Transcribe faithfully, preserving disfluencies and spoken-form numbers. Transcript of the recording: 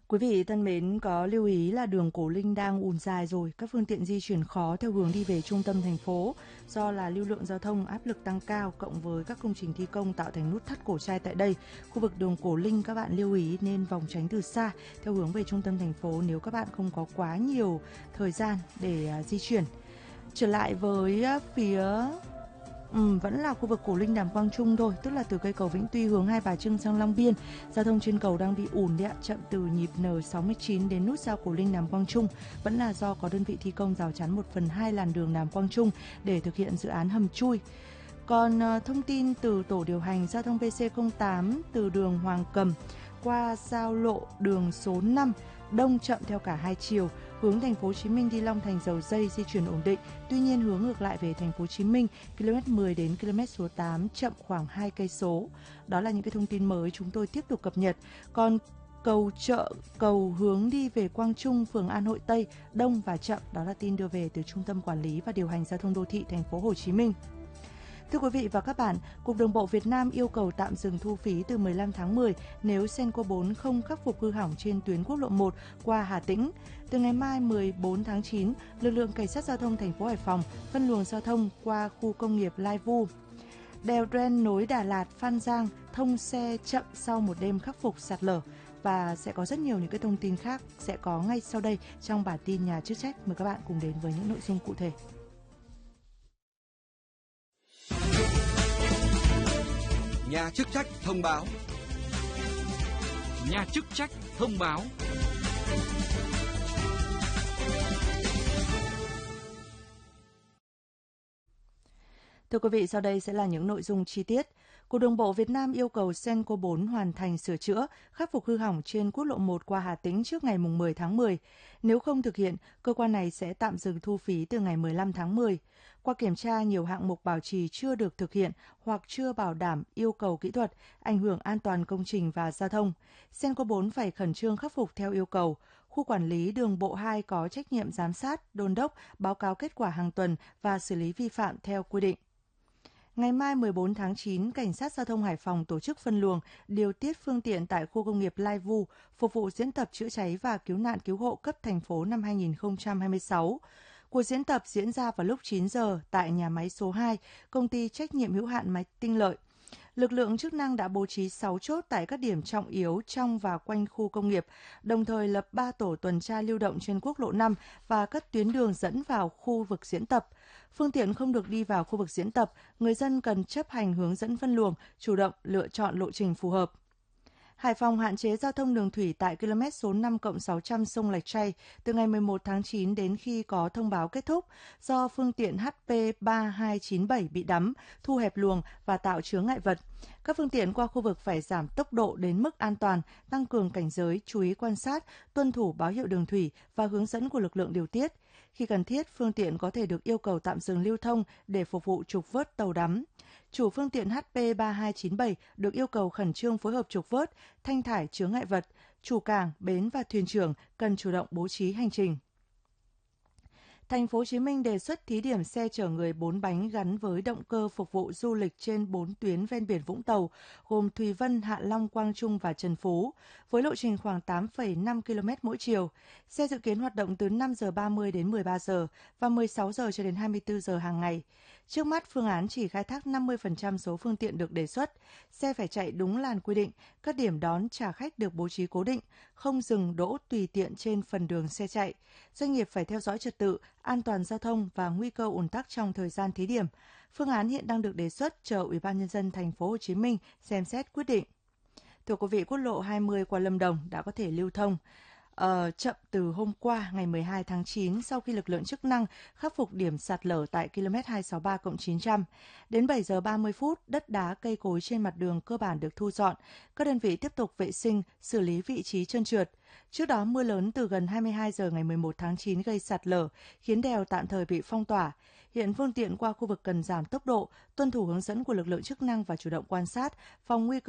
Quý vị thân mến, có lưu ý là đường Cổ Linh đang ùn dài rồi, các phương tiện di chuyển khó theo hướng đi về trung tâm thành phố do là lưu lượng giao thông áp lực tăng cao cộng với các công trình thi công tạo thành nút thắt cổ trai tại đây. Khu vực đường Cổ Linh các bạn lưu ý nên vòng tránh từ xa theo hướng về trung tâm thành phố nếu các bạn không có quá nhiều thời gian để uh, di chuyển. Trở lại với uh, phía Ừ, vẫn là khu vực Cổ Linh Đàm Quang Trung thôi, tức là từ cây cầu Vĩnh Tuy hướng Hai Bà Trưng sang Long Biên. Giao thông trên cầu đang bị ùn đấy ạ, chậm từ nhịp N sáu mươi chín đến nút giao Cổ Linh Đàm Quang Trung. Vẫn là do có đơn vị thi công rào chắn một phần hai làn đường Đàm Quang Trung để thực hiện dự án hầm chui. Còn uh, thông tin từ tổ điều hành giao thông B C không tám từ đường Hoàng Cầm qua giao lộ đường số năm đông chậm theo cả hai chiều, hướng thành phố Hồ Chí Minh đi Long Thành Dầu Dây di chuyển ổn định. Tuy nhiên hướng ngược lại về thành phố Hồ Chí Minh km mười đến km số tám chậm khoảng hai cây số. Đó là những cái thông tin mới chúng tôi tiếp tục cập nhật. Còn cầu chợ cầu hướng đi về Quang Trung, phường An Hội Tây đông và chậm, đó là tin đưa về từ Trung tâm Quản lý và Điều hành Giao thông Đô thị thành phố Hồ Chí Minh. Thưa quý vị và các bạn, Cục Đường bộ Việt Nam yêu cầu tạm dừng thu phí từ mười lăm tháng mười nếu Senco bốn không khắc phục hư hỏng trên tuyến quốc lộ một qua Hà Tĩnh. Từ ngày mai mười bốn tháng chín, lực lượng Cảnh sát Giao thông thành phố Hải Phòng phân luồng giao thông qua khu công nghiệp Lai Vu. Đèo Dren nối Đà Lạt, Phan Giang thông xe chậm sau một đêm khắc phục sạt lở. Và sẽ có rất nhiều những cái thông tin khác sẽ có ngay sau đây trong bản tin Nhà chức trách. Mời các bạn cùng đến với những nội dung cụ thể. Nhà chức trách thông báo. Nhà chức trách thông báo. Thưa quý vị, sau đây sẽ là những nội dung chi tiết. Cục Đường bộ Việt Nam yêu cầu Senco bốn hoàn thành sửa chữa, khắc phục hư hỏng trên quốc lộ một qua Hà Tĩnh trước ngày mười tháng mười. Nếu không thực hiện, cơ quan này sẽ tạm dừng thu phí từ ngày mười lăm tháng mười. Qua kiểm tra, nhiều hạng mục bảo trì chưa được thực hiện hoặc chưa bảo đảm yêu cầu kỹ thuật, ảnh hưởng an toàn công trình và giao thông. Senco bốn phải khẩn trương khắc phục theo yêu cầu. Khu quản lý đường bộ hai có trách nhiệm giám sát, đôn đốc, báo cáo kết quả hàng tuần và xử lý vi phạm theo quy định. Ngày mai mười bốn tháng chín, Cảnh sát Giao thông Hải Phòng tổ chức phân luồng, điều tiết phương tiện tại khu công nghiệp Lai Vu, phục vụ diễn tập chữa cháy và cứu nạn cứu hộ cấp thành phố năm hai không hai sáu. Cuộc diễn tập diễn ra vào lúc chín giờ tại nhà máy số hai, công ty trách nhiệm hữu hạn Máy Tinh Lợi. Lực lượng chức năng đã bố trí sáu chốt tại các điểm trọng yếu trong và quanh khu công nghiệp, đồng thời lập ba tổ tuần tra lưu động trên quốc lộ năm và các tuyến đường dẫn vào khu vực diễn tập. Phương tiện không được đi vào khu vực diễn tập, người dân cần chấp hành hướng dẫn phân luồng, chủ động lựa chọn lộ trình phù hợp. Hải Phòng hạn chế giao thông đường thủy tại km số năm cộng sáu trăm sông Lạch Tray từ ngày mười một tháng chín đến khi có thông báo kết thúc do phương tiện H P ba hai chín bảy bị đắm, thu hẹp luồng và tạo chướng ngại vật. Các phương tiện qua khu vực phải giảm tốc độ đến mức an toàn, tăng cường cảnh giới, chú ý quan sát, tuân thủ báo hiệu đường thủy và hướng dẫn của lực lượng điều tiết. Khi cần thiết, phương tiện có thể được yêu cầu tạm dừng lưu thông để phục vụ trục vớt tàu đắm. Chủ phương tiện H P ba hai chín bảy được yêu cầu khẩn trương phối hợp trục vớt, thanh thải chướng ngại vật. Chủ cảng, bến và thuyền trưởng cần chủ động bố trí hành trình. Thành phố Hồ Chí Minh đề xuất thí điểm xe chở người bốn bánh gắn với động cơ phục vụ du lịch trên bốn tuyến ven biển Vũng Tàu, gồm Thùy Vân, Hạ Long, Quang Trung và Trần Phú, với lộ trình khoảng tám phẩy năm ki lô mét mỗi chiều. Xe dự kiến hoạt động từ năm giờ ba mươi đến mười ba giờ và mười sáu giờ cho đến hai mươi tư giờ hàng ngày. Trước mắt, phương án chỉ khai thác năm mươi phần trăm số phương tiện được đề xuất. Xe phải chạy đúng làn quy định, các điểm đón trả khách được bố trí cố định, không dừng đỗ tùy tiện trên phần đường xe chạy. Doanh nghiệp phải theo dõi trật tự, an toàn giao thông và nguy cơ ùn tắc trong thời gian thí điểm. Phương án hiện đang được đề xuất chờ Ủy ban nhân dân thành phố Hồ Chí Minh xem xét quyết định. Thưa quý vị, quốc lộ hai mươi qua Lâm Đồng đã có thể lưu thông Uh, chậm từ hôm qua ngày mười hai tháng chín sau khi lực lượng chức năng khắc phục điểm sạt lở tại km hai sáu ba cộng chín trăm. Đến bảy giờ ba mươi phút, đất đá cây cối trên mặt đường cơ bản được thu dọn. Các đơn vị tiếp tục vệ sinh, xử lý vị trí trơn trượt. Trước đó, mưa lớn từ gần hai mươi hai giờ ngày mười một tháng chín gây sạt lở, khiến đèo tạm thời bị phong tỏa. Hiện phương tiện qua khu vực cần giảm tốc độ, tuân thủ hướng dẫn của lực lượng chức năng và chủ động quan sát, phòng nguy cơ